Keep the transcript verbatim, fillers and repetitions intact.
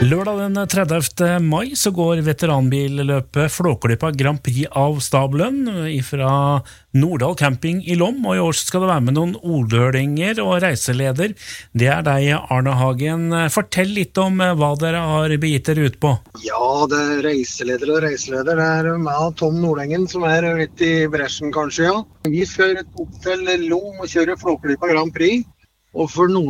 Lørdag den tredivte mai så går veteranbilløpet Flåklypa Grand Prix av stabelen fra Nordahl camping i Lom, og i år skal det være med noen ordølinger og reiseleder. Det er deg, Arne Hagen. Fortell litt om hva dere har begitt dere ut på. Ja, det er reiseleder og reiseleder. Det er meg og Tom Nordengen som er litt i bresjen kanskje, ja. Vi skal opp til Lom og kjøre Flåklypa Grand Prix. Og for noen